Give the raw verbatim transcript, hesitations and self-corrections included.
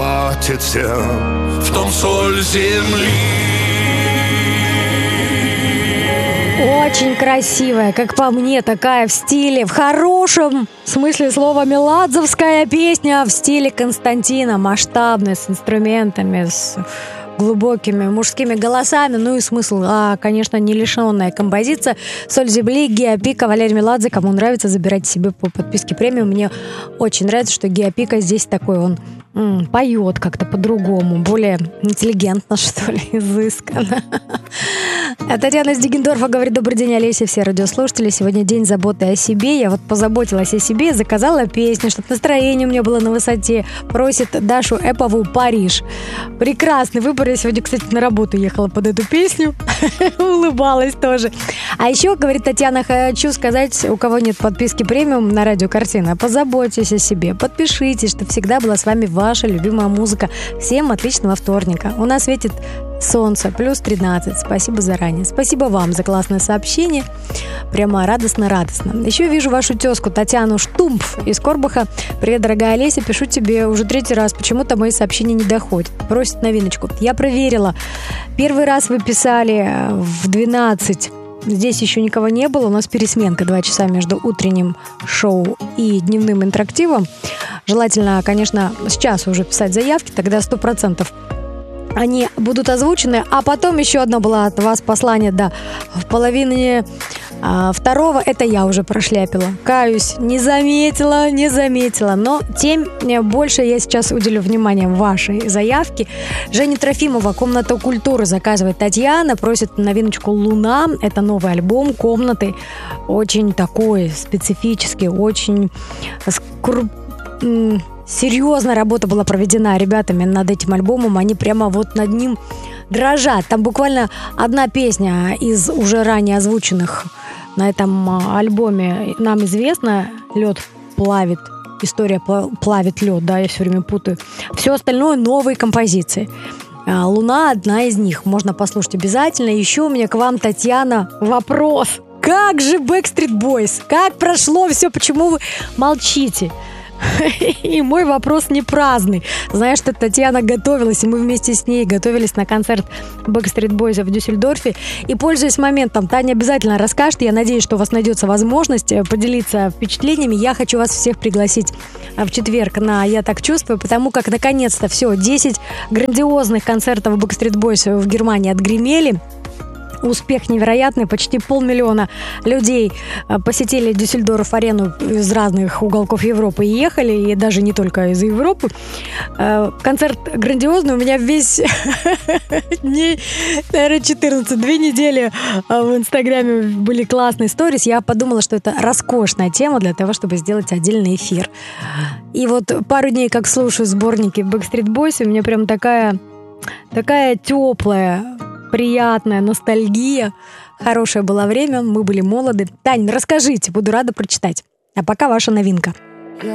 хватит всем, в том соль земли. Очень красивая, как по мне, такая в стиле, в хорошем смысле слова меладзовская песня, в стиле Константина, масштабная, с инструментами, с глубокими мужскими голосами, ну и смысл, а, конечно, не лишенная композиция. «Соль земли», Геопика, Валерий Меладзе. Кому нравится, забирайте себе по подписке премиум. Мне очень нравится, что Геопика здесь такой, он м, поет как-то по-другому, более интеллигентно, что ли, изысканно. Татьяна из Дегендорфа говорит: добрый день, Олеся, все радиослушатели. Сегодня день заботы о себе. Я вот позаботилась о себе, заказала песню, чтобы настроение у меня было на высоте. Просит Дашу Эпову «Париж». Прекрасный выбор. Я сегодня, кстати, на работу ехала под эту песню. Улыбалась тоже. А еще, говорит Татьяна, хочу сказать, у кого нет подписки премиум на радио «Картина», позаботьтесь о себе, подпишитесь, чтобы всегда была с вами ваша любимая музыка. Всем отличного вторника. У нас светит солнце, плюс тринадцать. Спасибо заранее. Спасибо вам за классное сообщение. Прямо радостно-радостно. Еще вижу вашу тезку Татьяну Штумпф из Корбаха. Привет, дорогая Олеся, пишу тебе уже третий раз. Почему-то мои сообщения не доходят. Просит новиночку. Я проверила. Первый раз вы писали в двенадцать. Здесь еще никого не было. У нас пересменка два часа между утренним шоу и дневным интерактивом. Желательно, конечно, с часу уже писать заявки. Тогда сто процентов они будут озвучены. А потом еще одно было от вас послание, да, в половине а, второго. Это я уже прошляпила. Каюсь, не заметила, не заметила. Но тем больше я сейчас уделю внимание вашей заявке. Женя Трофимова, «Комната культуры», заказывает Татьяна. Просит новиночку «Луна». Это новый альбом «Комнаты». Очень такой специфический, очень скруп... серьезная работа была проведена ребятами над этим альбомом. Они прямо вот над ним дрожат. Там буквально одна песня из уже ранее озвученных на этом альбоме нам известна. «Лед плавит». История плавит лед, да, я все время путаю. Все остальное новые композиции. «Луна» одна из них. Можно послушать обязательно. Еще у меня к вам, Татьяна, вопрос. Как же Backstreet Boys? Как прошло все? Почему вы молчите? И мой вопрос не праздный. Знаешь, что Татьяна готовилась, и мы вместе с ней готовились на концерт Backstreet Boys в Дюссельдорфе. И, пользуясь моментом, Таня обязательно расскажет. Я надеюсь, что у вас найдется возможность поделиться впечатлениями. Я хочу вас всех пригласить в четверг на «Я так чувствую», потому как, наконец-то, все, десять грандиозных концертов Backstreet Boys в Германии отгремели. Успех невероятный, почти полмиллиона людей посетили Дюссельдорф-арену из разных уголков Европы и ехали, и даже не только из Европы. Концерт грандиозный, у меня весь дней, наверное, четырнадцать, две недели в Инстаграме были классные сторис. Я подумала, что это роскошная тема для того, чтобы сделать отдельный эфир. И вот пару дней, как слушаю сборники Backstreet Boys, у меня прям такая, такая теплая, приятная ностальгия. Хорошее было время, мы были молоды. Тань, расскажите, буду рада прочитать. А пока ваша новинка.